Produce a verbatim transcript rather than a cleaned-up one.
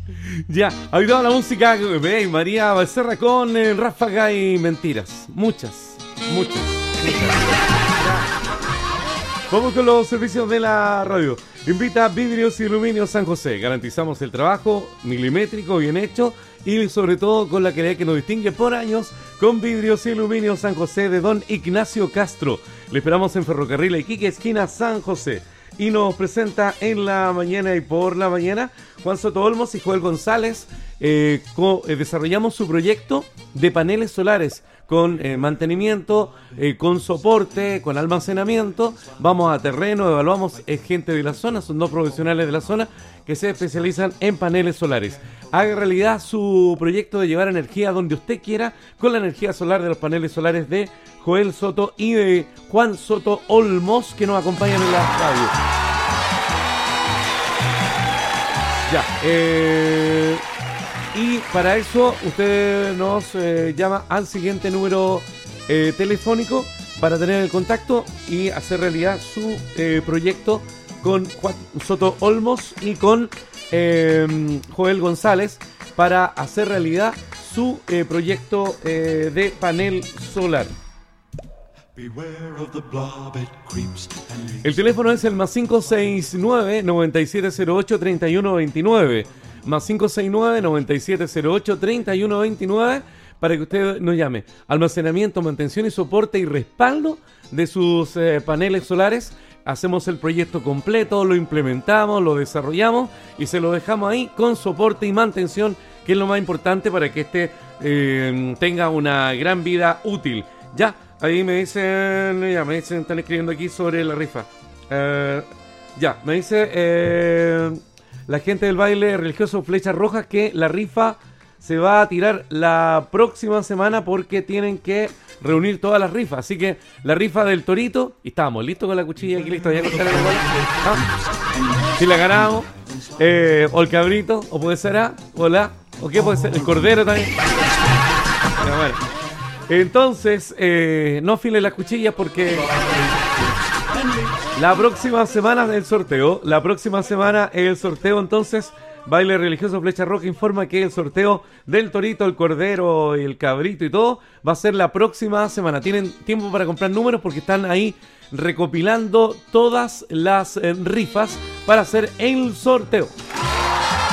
Ya, ahorita la música, ve, María Becerra con eh, Ráfaga y Mentiras. Muchas, muchas, muchas. Vamos con los servicios de la radio. Invita Vidrios y Aluminio San José. Garantizamos el trabajo milimétrico, bien hecho y sobre todo con la calidad que nos distingue por años con Vidrios y Aluminio San José de Don Ignacio Castro. Le esperamos en Ferrocarril Iquique, esquina San José. Y nos presenta en la mañana y por la mañana Juan Soto Olmos y Joel González. Eh, co, eh, desarrollamos su proyecto de paneles solares con eh, mantenimiento, eh, con soporte, con almacenamiento. Vamos a terreno, evaluamos eh, gente de la zona, son dos profesionales de la zona que se especializan en paneles solares. Haga realidad su proyecto de llevar energía donde usted quiera con la energía solar de los paneles solares de Joel Soto y de Juan Soto Olmos, que nos acompañan en la radio. Ya, eh, y para eso usted nos eh, llama al siguiente número eh, telefónico para tener el contacto y hacer realidad su eh, proyecto con Juan Soto Olmos y con eh, Joel González para hacer realidad su eh, proyecto eh, de panel solar. El teléfono es el más cinco seis nueve, nueve siete cero ocho, tres uno dos nueve, más cinco seis nueve, nueve siete cero ocho, tres uno dos nueve, para que usted nos llame. Almacenamiento, mantención y soporte y respaldo de sus eh, paneles solares. Hacemos el proyecto completo, lo implementamos, lo desarrollamos y se lo dejamos ahí con soporte y mantención, que es lo más importante para que este eh, tenga una gran vida útil. Ya, ahí me dicen, ya me dicen, están escribiendo aquí sobre la rifa. Eh, ya, me dice eh, la gente del baile religioso Flechas Rojas que la rifa se va a tirar la próxima semana porque tienen que reunir todas las rifas. Así que la rifa del torito, y estábamos listos con la cuchilla aquí, listo, ya cortar el gol. ¿Ah? Si la ganamos, eh, o el cabrito, o puede ser A, o la, o qué puede ser, el cordero también. Ya, bueno. Entonces, eh, no afile las cuchillas porque la próxima semana es el sorteo. La próxima semana es el sorteo, entonces Baile Religioso Flecha Roja informa que el sorteo del torito, el cordero y el cabrito y todo va a ser la próxima semana. Tienen tiempo para comprar números porque están ahí recopilando todas las eh, rifas para hacer el sorteo.